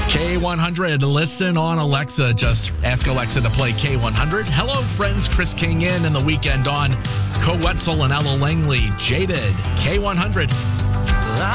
K100, listen on Alexa. Just ask Alexa to play K100. Hello, friends. Chris King in the Weekend On. Co Wetzel and Ella Langley, Jaded. K100.